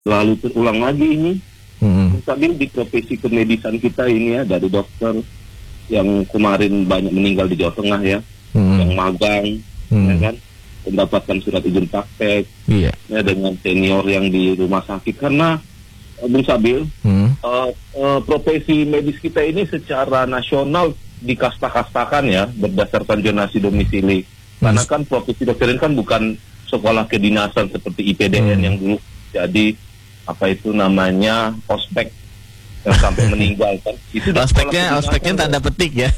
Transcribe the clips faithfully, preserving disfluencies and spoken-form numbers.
lalu terulang lagi ini. Hmm. Tadi di profesi kemedisan kita ini ya, dari dokter yang kemarin banyak meninggal di Jawa Tengah ya, hmm. yang magang, hmm. ya kan, mendapatkan surat izin praktek, iya. ya, dengan senior yang di rumah sakit. Karena Bung Sabil, hmm. uh, uh, profesi medis kita ini secara nasional dikasta-kastakan ya, berdasarkan zonasi domisili. Hmm. Karena kan profesi dokter ini kan bukan sekolah kedinasan seperti I P D N hmm. yang dulu jadi apa itu namanya ospek yang sampai meninggal kan. Itu ospeknya, ospeknya tanda petik ya.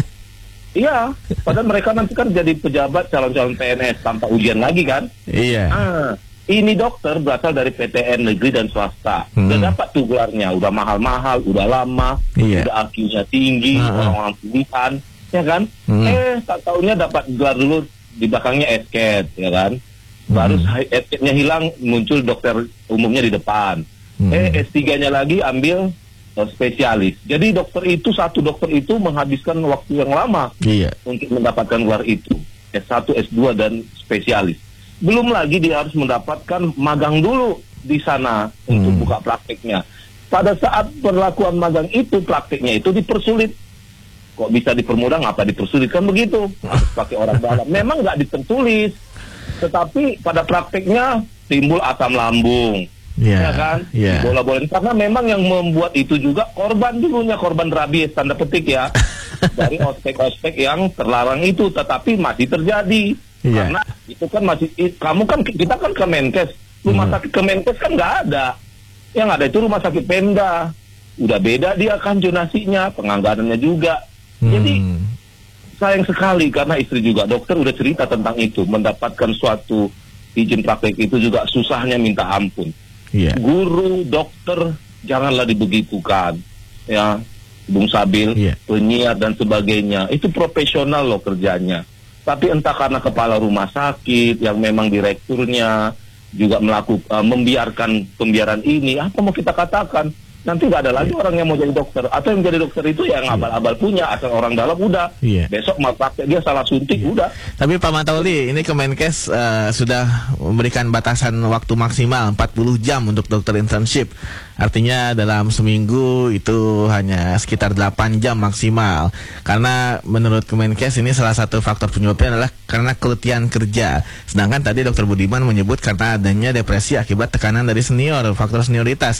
Iya, padahal mereka nanti kan jadi pejabat calon-calon P N S tanpa ujian lagi kan. Iya. Ah, ini dokter berasal dari P T N negeri dan swasta. Hmm. Udah dapat tuh gelarnya, udah mahal-mahal, udah lama, iya. udah A Q-nya tinggi, uh-huh. orang-orang pilihan, ya kan? Hmm. Eh, tak taunya dapat gelar dulu di belakangnya S C A T, ya kan? Baru hmm. S C A T-nya hilang, muncul dokter umumnya di depan. Hmm. Eh, S tiga-nya lagi ambil uh, spesialis. Jadi dokter itu, satu dokter itu menghabiskan waktu yang lama iya. untuk mendapatkan gelar itu. S satu, S dua, dan spesialis. Belum lagi dia harus mendapatkan magang dulu di sana hmm. untuk buka prakteknya. Pada saat perlakuan magang itu, prakteknya itu dipersulit. Kok bisa dipermudah, ngapa dipersulit? Kan begitu. Harus pakai orang dalam. Memang nggak ditertulis. Tetapi pada prakteknya timbul asam lambung, yeah, ya kan? Yeah. Bola-bola karena memang yang membuat itu juga korban dulunya, korban rabies tanda petik ya, dari ospek-ospek yang terlarang itu, tetapi masih terjadi. Yeah. Karena itu kan masih, kamu kan kita kan Kemenkes, rumah hmm. sakit Kemenkes kan nggak ada, yang ada itu rumah sakit Pemda, udah beda dia kan zonasinya, penganggarannya juga, hmm. jadi sayang sekali karena istri juga dokter udah cerita tentang itu, mendapatkan suatu izin praktek itu juga susahnya minta ampun. Yeah. Guru, dokter janganlah dibegitukan, ya, Bung Sabil, yeah. penyiar dan sebagainya, itu profesional loh kerjanya. Tapi entah karena kepala rumah sakit yang memang direkturnya juga melakukan uh, membiarkan pembiaran ini, apa mau kita katakan? Nanti nggak ada lagi yeah. orang yang mau jadi dokter, atau yang jadi dokter itu yang abal-abal punya, asal orang dalam udah yeah. besok mau praktek dia salah suntik yeah. udah. Tapi Pak Matauli, ini Kemenkes uh, sudah memberikan batasan waktu maksimal empat puluh jam untuk dokter internship. Artinya dalam seminggu itu hanya sekitar delapan jam maksimal. Karena menurut Kemenkes ini salah satu faktor penyebabnya adalah karena keletihan kerja. Sedangkan tadi Dokter Budiman menyebut karena adanya depresi akibat tekanan dari senior, faktor senioritas.